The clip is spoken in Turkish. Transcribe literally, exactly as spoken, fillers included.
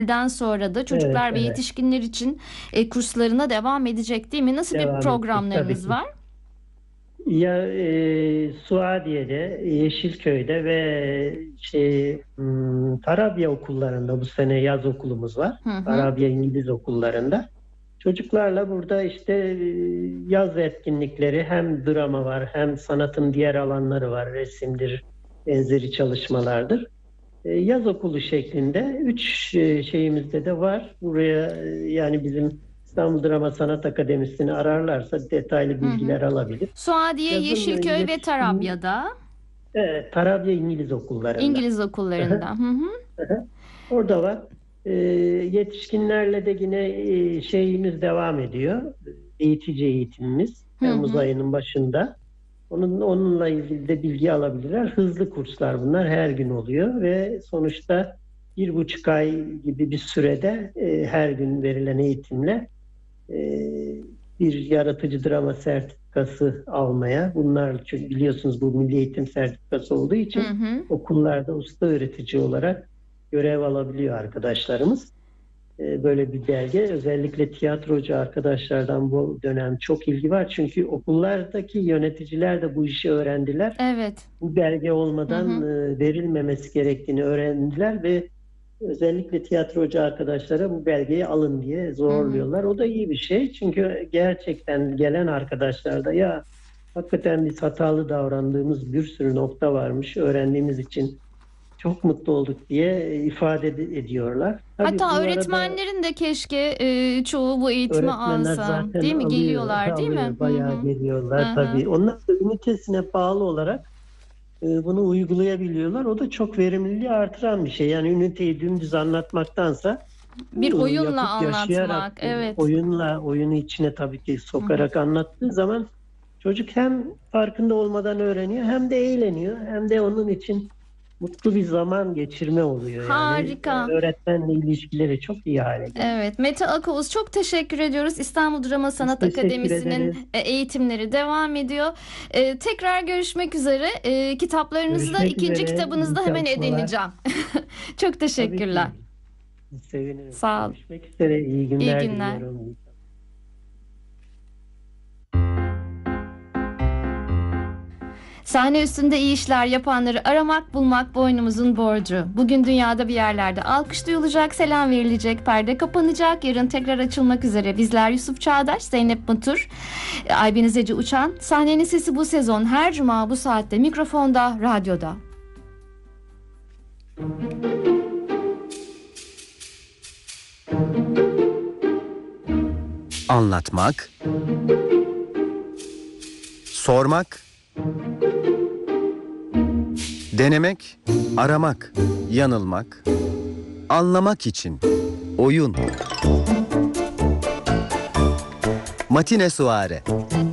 Den sonra da Evet, çocuklar ve evet. yetişkinler için e, kurslarına devam edecek değil mi? Nasıl bir Devam edecek tabii programlarınız ki. var? Ya e, Suadiye'de, Yeşilköy'de ve şey hmm, Tarabya okullarında bu sene yaz okulumuz var. Hı hı. Tarabya İngiliz okullarında. Çocuklarla burada işte e, yaz etkinlikleri, hem drama var hem sanatın diğer alanları var. Resimdir, benzeri çalışmalardır. E, yaz okulu şeklinde üç e, şeyimizde de var. Buraya e, yani bizim İstanbul Drama Sanat Akademisi'ni ararlarsa detaylı Hı hı. bilgiler alabilir. Suadiye, Yazın e, Yeşilköy ve yetişkin Tarabya'da e, Tarabya İngiliz okullarında. İngiliz okullarında. Hı hı. Orada var. E, yetişkinlerle de yine e, şeyimiz devam ediyor. Eğitici eğitimimiz Hı Temmuz hı. ayının başında. Onun, onunla ilgili de bilgi alabilirler. Hızlı kurslar bunlar, her gün oluyor ve sonuçta bir buçuk ay gibi bir sürede e, her gün verilen eğitimle e, bir yaratıcı drama sertifikası almaya, bunlar çünkü biliyorsunuz bu milli eğitim sertifikası olduğu Hı için hı. okullarda usta öğretici olarak görev alabiliyor arkadaşlarımız. E, böyle bir belge. Özellikle tiyatrocu arkadaşlardan bu dönem çok ilgi var. Çünkü okullardaki yöneticiler de bu işi öğrendiler. Evet. Bu belge Hı olmadan hı. e, verilmemesi gerektiğini öğrendiler ve özellikle tiyatrocu arkadaşlara bu belgeyi alın diye Hı hı. zorluyorlar. O da iyi bir şey. Çünkü gerçekten gelen arkadaşlarda ya hakikaten biz hatalı davrandığımız bir sürü nokta varmış, öğrendiğimiz için çok mutlu olduk diye ifade ed- ediyorlar. Tabii Hatta bu arada öğretmenlerin de keşke e, çoğu bu eğitimi öğretmenler alsa. zaten Değil mi? alıyor, Geliyorlar, değil mi? alıyor, Hı bayağı hı. Hı geliyorlar hı. tabii. Onlar da ünitesine bağlı olarak e, bunu uygulayabiliyorlar. O da çok verimliliği artıran bir şey. Yani üniteyi dümdüz anlatmaktansa e, Bir oyunla yapıp yaşayarak, anlatmak. e, Evet. oyunla, oyunu içine tabii ki Hı hı. sokarak anlattığı zaman çocuk hem farkında olmadan öğreniyor, hem de eğleniyor, hem de onun için mutlu bir zaman geçirme oluyor. Yani Harika. öğretmenle ilişkileri çok iyi hale geliyor. Evet, Mete Akavuz, çok teşekkür ediyoruz. İstanbul Drama Biz Sanat teşekkür Akademisi'nin ederiz. e, eğitimleri devam ediyor. E, tekrar görüşmek üzere. E, kitaplarınızı da Görüşmek ikinci üzere. kitabınızı İyi da hemen çalışmalar. edineceğim. Çok Tabii teşekkürler. ki. Sevinirim. Sağ ol. Görüşmek üzere. İyi İyi günler günler. diliyorum. Sahne üstünde iyi işler yapanları aramak bulmak boynumuzun borcu. Bugün dünyada bir yerlerde alkış duyulacak, selam verilecek, perde kapanacak. Yarın tekrar açılmak üzere. Bizler Yusuf Çağdaş, Zeynep Mutur, Aybeniz Ece Uçan. Sahnenin sesi bu sezon her cuma bu saatte mikrofonda, radyoda. Anlatmak, sormak, denemek, aramak, yanılmak, anlamak için oyun. Matine Suare.